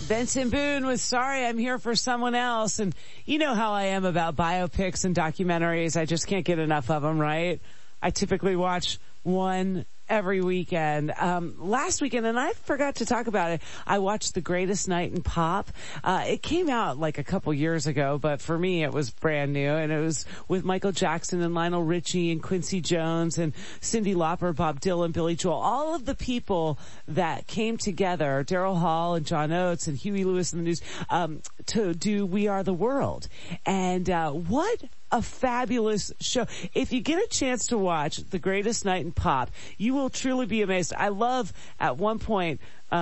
Benson Boone was Sorry I'm Here for Someone Else. And you know how I am about biopics and documentaries. I just can't get enough of them, right? I typically watch one every weekend. Last weekend, and I forgot to talk about it, I watched The Greatest Night in Pop. It came out like a couple years ago, but for me it was brand new, and it was with Michael Jackson and Lionel Richie and Quincy Jones and Cyndi Lauper, Bob Dylan, Billy Joel, all of the people that came together, Daryl Hall and John Oates and Huey Lewis and the News, to do We Are the World. And what a fabulous show. If you get a chance to watch The Greatest Night in Pop, you will truly be amazed. I love, at one point,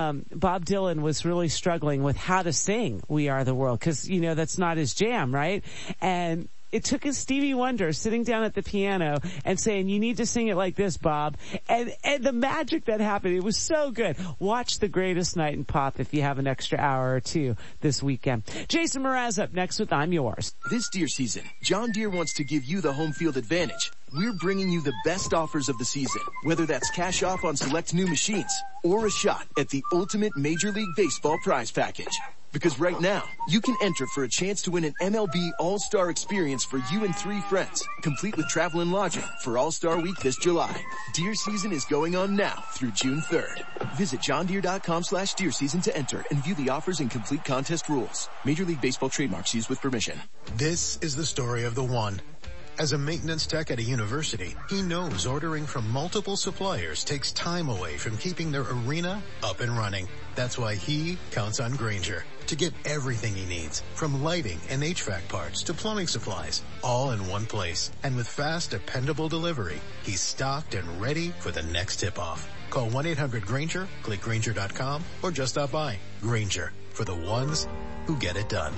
Bob Dylan was really struggling with how to sing We Are the World, because, you know, that's not his jam, right? And it took a Stevie Wonder sitting down at the piano and saying, you need to sing it like this, Bob. And the magic that happened, it was so good. Watch The Greatest Night in Pop if you have an extra hour or two this weekend. Jason Mraz up next with I'm Yours. This deer season, John Deere wants to give you the home field advantage. We're bringing you the best offers of the season, whether that's cash off on select new machines or a shot at the ultimate Major League Baseball prize package. Because right now, you can enter for a chance to win an MLB All-Star experience for you and 3 friends, complete with travel and lodging for All-Star Week this July. Deer season is going on now through June 3rd. Visit johndeere.com/deer season to enter and view the offers and complete contest rules. Major League Baseball trademarks used with permission. This is the story of the one. As a maintenance tech at a university, he knows ordering from multiple suppliers takes time away from keeping their arena up and running. That's why he counts on Grainger to get everything he needs, from lighting and HVAC parts to plumbing supplies, all in one place. And with fast, dependable delivery, he's stocked and ready for the next tip-off. Call 1-800-GRAINGER, click Grainger.com, or just stop by. Grainger, for the ones who get it done.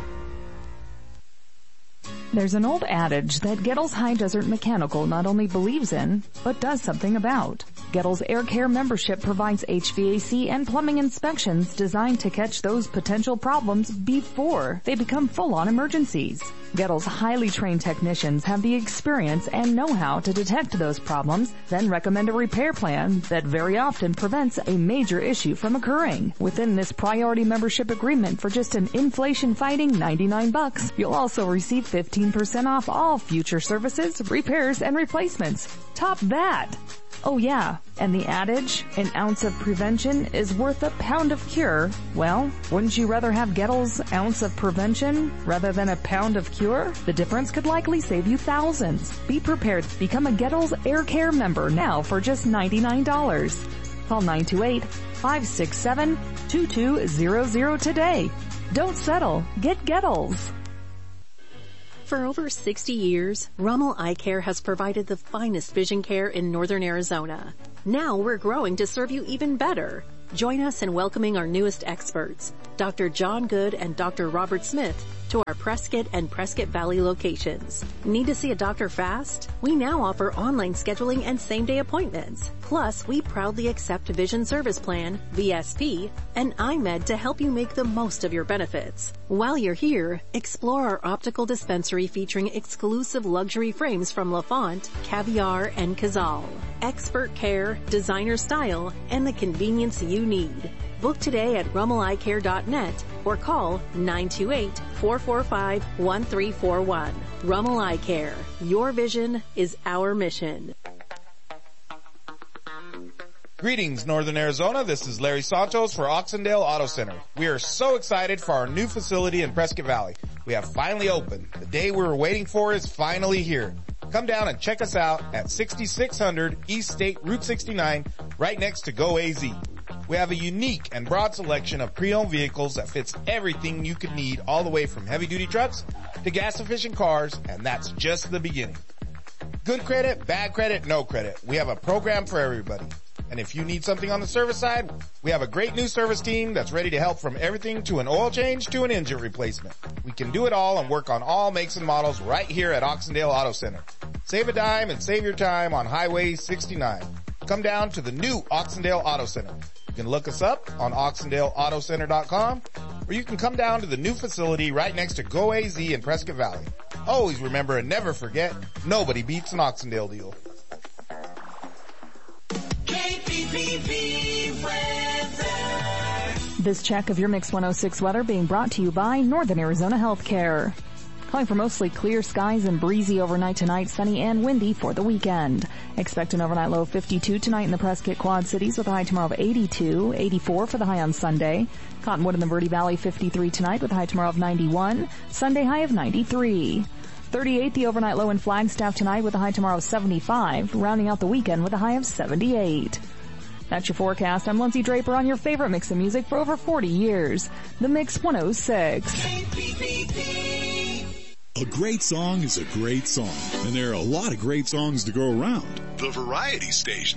There's an old adage that Gettles High Desert Mechanical not only believes in, but does something about. Gettles Air Care membership provides HVAC and plumbing inspections designed to catch those potential problems before they become full-on emergencies. Gettles' highly trained technicians have the experience and know-how to detect those problems, then recommend a repair plan that very often prevents a major issue from occurring. Within this priority membership agreement for just an inflation-fighting $99, you'll also receive 15% off all future services, repairs, and replacements. Top that! Oh yeah, and the adage, an ounce of prevention is worth a pound of cure. Well, wouldn't you rather have Gettles' ounce of prevention rather than a pound of cure? The difference could likely save you thousands. Be prepared. Become a Gettles Air Care member now for just $99. Call 928-567-2200 today. Don't settle. Get Gettles. For over 60 years, Rummel Eye Care has provided the finest vision care in northern Arizona. Now we're growing to serve you even better. Join us in welcoming our newest experts, Dr. John Good and Dr. Robert Smith, to our Prescott and Prescott Valley locations. Need to see a doctor fast? We now offer online scheduling and same-day appointments. Plus, we proudly accept Vision Service Plan, VSP, and iMed to help you make the most of your benefits. While you're here, explore our optical dispensary featuring exclusive luxury frames from LaFont, Caviar, and Cazal. Expert care, designer style, and the convenience you need. Book today at rummeleyecare.net or call 928-445-1341. Rummel Eye Care. Your vision is our mission. Greetings, Northern Arizona. This is Larry Santos for Oxendale Auto Center. We are so excited for our new facility in Prescott Valley. We have finally opened. The day we were waiting for is finally here. Come down and check us out at 6600 East State Route 69, right next to Go AZ. We have a unique and broad selection of pre-owned vehicles that fits everything you could need, all the way from heavy-duty trucks to gas-efficient cars, and that's just the beginning. Good credit, bad credit, no credit. We have a program for everybody. And if you need something on the service side, we have a great new service team that's ready to help from everything to an oil change to an engine replacement. We can do it all and work on all makes and models right here at Oxendale Auto Center. Save a dime and save your time on Highway 69. Come down to the new Oxendale Auto Center. You can look us up on oxendaleautocenter.com, or you can come down to the new facility right next to Go AZ in Prescott Valley. Always remember and never forget, nobody beats an Oxendale deal. KPPP weather. This check of your Mix 106 weather being brought to you by Northern Arizona Healthcare. Calling for mostly clear skies and breezy overnight tonight, sunny and windy for the weekend. Expect an overnight low of 52 tonight in the Prescott Quad Cities with a high tomorrow of 82, 84 for the high on Sunday. Cottonwood in the Verde Valley 53 tonight with a high tomorrow of 91, Sunday high of 93. 38 the overnight low in Flagstaff tonight with a high tomorrow of 75, rounding out the weekend with a high of 78. That's your forecast. I'm Lindsay Draper on your favorite mix of music for over 40 years. The Mix 106. A great song is a great song, and there are a lot of great songs to go around. The Variety Station.